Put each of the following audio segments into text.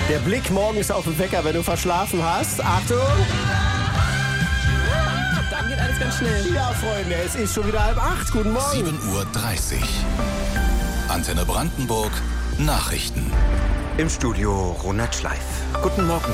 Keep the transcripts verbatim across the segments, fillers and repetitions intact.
Der Blick morgens auf den Wecker, wenn du verschlafen hast. Achtung! Dann geht alles ganz schnell. Ja, Freunde, es ist schon wieder halb acht. Guten Morgen. sieben Uhr dreißig. Antenne Brandenburg. Nachrichten. Im Studio Ronald Schleif. Guten Morgen.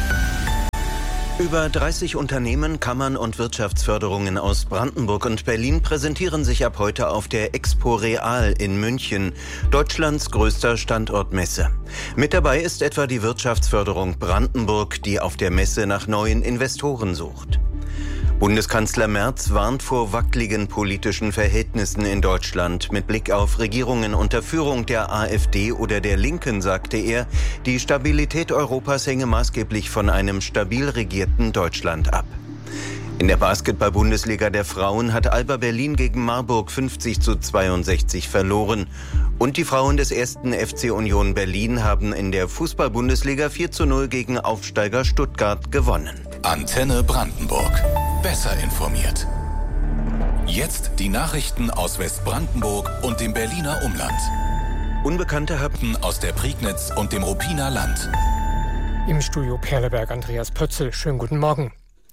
Über dreißig Unternehmen, Kammern und Wirtschaftsförderungen aus Brandenburg und Berlin präsentieren sich ab heute auf der Expo Real in München, Deutschlands größter Standortmesse. Mit dabei ist etwa die Wirtschaftsförderung Brandenburg, die auf der Messe nach neuen Investoren sucht. Bundeskanzler Merz warnt vor wackeligen politischen Verhältnissen in Deutschland. Mit Blick auf Regierungen unter Führung der AfD oder der Linken sagte er, die Stabilität Europas hänge maßgeblich von einem stabil regierten Deutschland ab. In der Basketball-Bundesliga der Frauen hat Alba Berlin gegen Marburg fünfzig zu zweiundsechzig verloren. Und die Frauen des ersten F C Union Berlin haben in der Fußball-Bundesliga vier zu null gegen Aufsteiger Stuttgart gewonnen. Antenne Brandenburg. Besser informiert. Jetzt die Nachrichten aus Westbrandenburg und dem Berliner Umland. Unbekannte haben aus der Prignitz und dem Ruppiner Land. Im Studio Perleberg Andreas Pötzl. Schönen guten Morgen.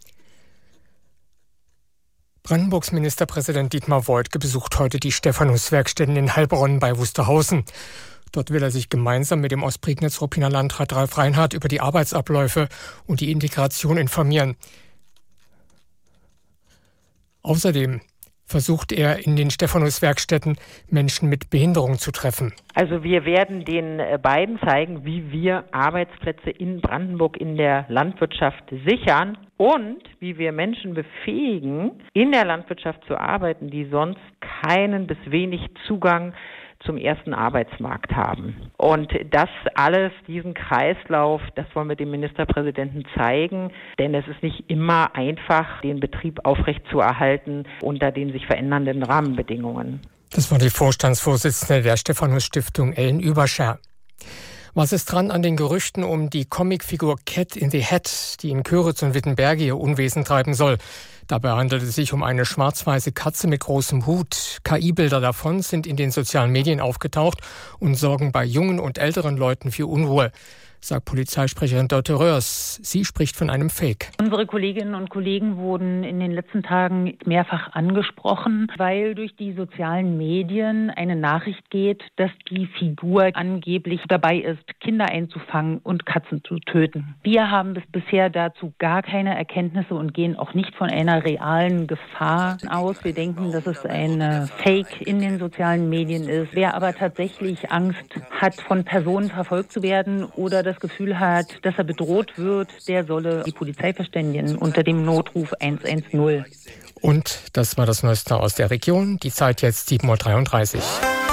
Brandenburgs Ministerpräsident Dietmar Woidke besucht heute die Stephanus-Werkstätten in Heilbronn bei Wusterhausen. Dort will er sich gemeinsam mit dem Ostprignitz-Ruppiner Landrat Ralf Reinhardt über die Arbeitsabläufe und die Integration informieren. Außerdem versucht er in den Stephanus-Werkstätten Menschen mit Behinderung zu treffen. Also wir werden den beiden zeigen, wie wir Arbeitsplätze in Brandenburg in der Landwirtschaft sichern und wie wir Menschen befähigen, in der Landwirtschaft zu arbeiten, die sonst keinen bis wenig Zugang zum ersten Arbeitsmarkt haben. Und das alles, diesen Kreislauf, das wollen wir dem Ministerpräsidenten zeigen, denn es ist nicht immer einfach, den Betrieb aufrechtzuerhalten unter den sich verändernden Rahmenbedingungen. Das war die Vorstandsvorsitzende der Stephanus-Stiftung, Ellen Überscher. Was ist dran an den Gerüchten um die Comicfigur Cat in the Hat, die in Köritz und Wittenberge ihr Unwesen treiben soll? Dabei handelt es sich um eine schwarz-weiße Katze mit großem Hut. K I-Bilder davon sind in den sozialen Medien aufgetaucht und sorgen bei jungen und älteren Leuten für Unruhe, sagt Polizeisprecherin Dörte Röhrs. Sie spricht von einem Fake. Unsere Kolleginnen und Kollegen wurden in den letzten Tagen mehrfach angesprochen, weil durch die sozialen Medien eine Nachricht geht, dass die Figur angeblich dabei ist, Kinder einzufangen und Katzen zu töten. Wir haben bis bisher dazu gar keine Erkenntnisse und gehen auch nicht von einer realen Gefahr aus. Wir denken, dass es ein Fake in den sozialen Medien ist. Wer aber tatsächlich Angst hat, von Personen verfolgt zu werden oder das Gefühl hat, dass er bedroht wird, der solle die Polizei verständigen unter dem Notruf eins eins null. Und das war das Neueste aus der Region. Die Zeit jetzt sieben Uhr dreiunddreißig.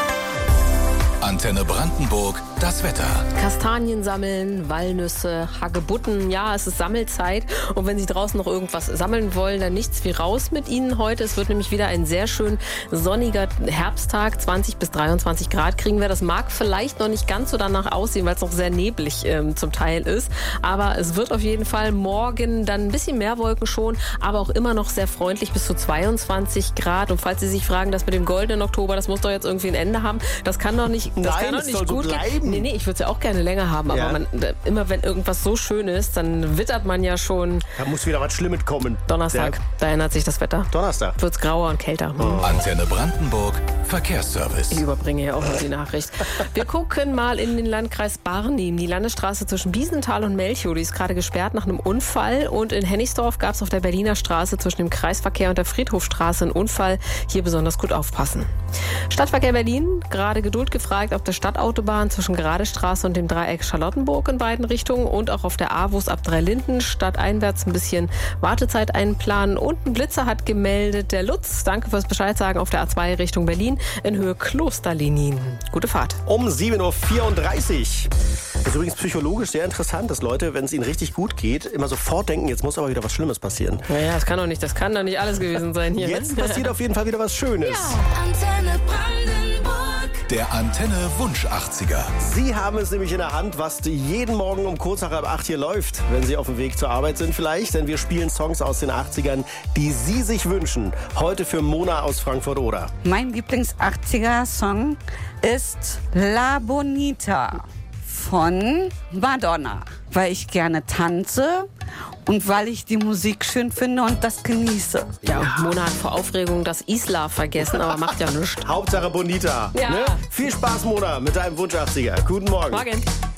Antenne Brandenburg, das Wetter. Kastanien sammeln, Walnüsse, Hagebutten. Ja, es ist Sammelzeit. Und wenn Sie draußen noch irgendwas sammeln wollen, dann nichts wie raus mit Ihnen heute. Es wird nämlich wieder ein sehr schön sonniger Herbsttag. zwanzig bis dreiundzwanzig Grad kriegen wir. Das mag vielleicht noch nicht ganz so danach aussehen, weil es noch sehr neblig ähm, zum Teil ist. Aber es wird auf jeden Fall morgen dann ein bisschen mehr Wolken schon, aber auch immer noch sehr freundlich bis zu zweiundzwanzig Grad. Und falls Sie sich fragen, das mit dem goldenen Oktober, das muss doch jetzt irgendwie ein Ende haben. Das kann doch nicht Das Nein, kann doch das nicht soll gut so gehen. bleiben. Nee, nee, ich würde es ja auch gerne länger haben. Ja. Aber man, immer wenn irgendwas so schön ist, dann wittert man ja schon. Da muss wieder was Schlimmes kommen. Donnerstag, Der da ändert sich das Wetter. Donnerstag. Wird es grauer und kälter. Oh. Antenne Brandenburg, Verkehrsservice. Ich überbringe ja auch noch die Nachricht. Wir gucken mal in den Landkreis Barnim. Die Landesstraße zwischen Biesenthal und Melchow, die ist gerade gesperrt nach einem Unfall. Und in Hennigsdorf gab es auf der Berliner Straße zwischen dem Kreisverkehr und der Friedhofstraße einen Unfall. Hier besonders gut aufpassen. Stadtverkehr Berlin, gerade Geduld gefragt auf der Stadtautobahn zwischen Geradestraße und dem Dreieck Charlottenburg in beiden Richtungen und auch auf der A-Bus ab Dreilinden stadteinwärts ein bisschen Wartezeit einplanen. Und ein Blitzer hat gemeldet, der Lutz, danke fürs Bescheid sagen, auf der A zwei Richtung Berlin in Höhe Klosterlinien. Gute Fahrt. Um sieben Uhr vierunddreißig. Das ist übrigens psychologisch sehr interessant, dass Leute, wenn es ihnen richtig gut geht, immer sofort denken, jetzt muss aber wieder was Schlimmes passieren. Naja, das kann doch nicht, das kann doch nicht alles gewesen sein hier. Jetzt passiert auf jeden Fall wieder was Schönes. Ja. Antenne Brandenburg. Der Antenne Wunsch achtziger. Sie haben es nämlich in der Hand, was jeden Morgen um kurz nach halb acht hier läuft, wenn Sie auf dem Weg zur Arbeit sind vielleicht. Denn wir spielen Songs aus den achtzigern, die Sie sich wünschen. Heute für Mona aus Frankfurt-Oder. Mein Lieblings-achtziger-Song ist La Bonita von Madonna, weil ich gerne tanze und weil ich die Musik schön finde und das genieße. Ja, Mona hat vor Aufregung das Isla vergessen, aber macht ja nichts. Hauptsache Bonita. Ja. Ne? Viel Spaß, Mona, mit deinem Wunsch achtziger. Guten Morgen. Morgen.